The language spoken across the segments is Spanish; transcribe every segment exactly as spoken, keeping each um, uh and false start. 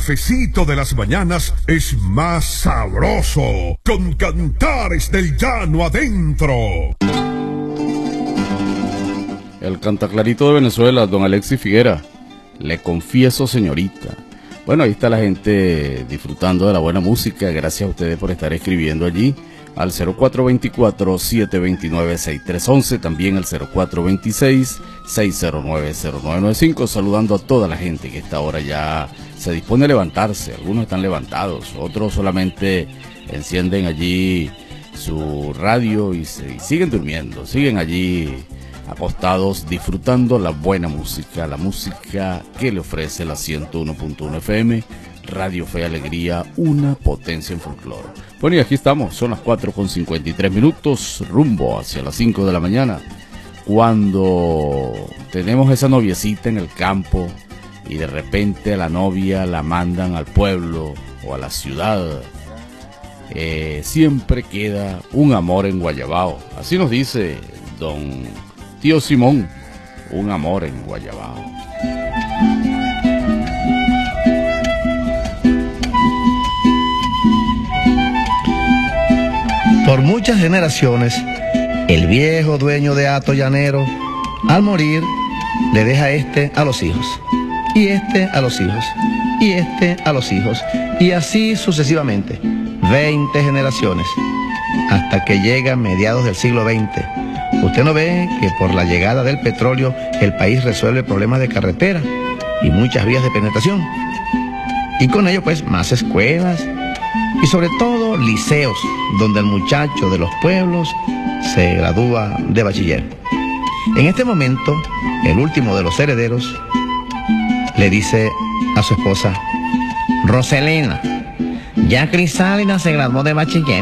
cafecito de las mañanas es más sabroso con Cantares del Llano adentro. El cantaclarito de Venezuela, don Alexis Figuera. Le confieso, señorita. Bueno, ahí está la gente disfrutando de la buena música. Gracias a ustedes por estar escribiendo allí al cero cuatro dos cuatro, siete dos nueve, seis tres uno uno, también al cero cuatro dos seis, seis cero nueve, cero nueve nueve cinco, saludando a toda la gente que a esta hora ya se dispone a levantarse. Algunos están levantados, otros solamente encienden allí su radio y, se, y siguen durmiendo, siguen allí acostados disfrutando la buena música, la música que le ofrece la ciento uno punto uno F M, Radio Fe y Alegría, una potencia en folclore. Bueno, y aquí estamos, son las cuatro con cincuenta y tres minutos, rumbo hacia las cinco de la mañana, cuando tenemos esa noviecita en el campo y de repente a la novia la mandan al pueblo o a la ciudad. Eh, siempre queda un amor en Guayabao, así nos dice don Tío Simón, un amor en Guayabao. Por muchas generaciones, el viejo dueño de hato llanero, al morir, le deja este a los hijos, y este a los hijos, y este a los hijos, y así sucesivamente, veinte generaciones, hasta que llega a mediados del siglo veinte. Usted no ve que por la llegada del petróleo el país resuelve problemas de carretera y muchas vías de penetración. Y con ello pues más escuelas y sobre todo liceos, donde el muchacho de los pueblos se gradúa de bachiller. En este momento, el último de los herederos le dice a su esposa: Roselena, ya Crisálida se graduó de bachiller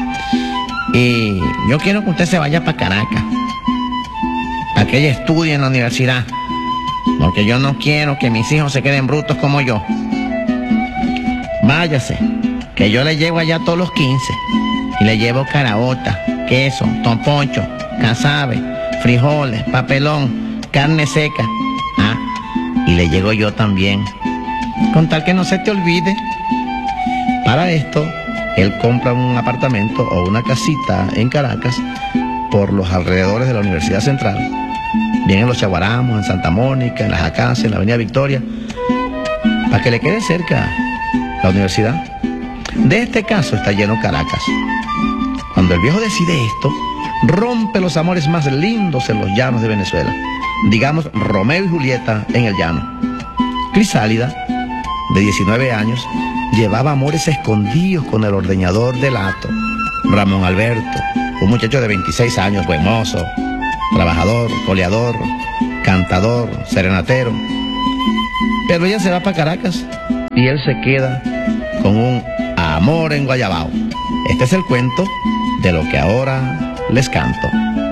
y yo quiero que usted se vaya para Caracas, para que ella estudie en la universidad, porque yo no quiero que mis hijos se queden brutos como yo. Váyase, que yo le llevo allá todos los quince y le llevo caraota, queso, tomponcho, casabe, frijoles, papelón, carne seca. Ah, y le llego yo también, con tal que no se te olvide. Para esto, él compra un apartamento o una casita en Caracas por los alrededores de la Universidad Central, bien en Los Chaguaramos, en Santa Mónica, en Las Acacias, en la Avenida Victoria, para que le quede cerca la universidad. De este caso está lleno Caracas. Cuando el viejo decide esto, rompe los amores más lindos en los llanos de Venezuela. Digamos, Romeo y Julieta en el llano. Crisálida, de diecinueve años, llevaba amores escondidos con el ordeñador del hato, Ramón Alberto, un muchacho de veintiséis años, buen mozo, trabajador, coleador, cantador, serenatero. Pero ella se va para Caracas y él se queda con un amor en Guayabao. Este es el cuento de lo que ahora les canto.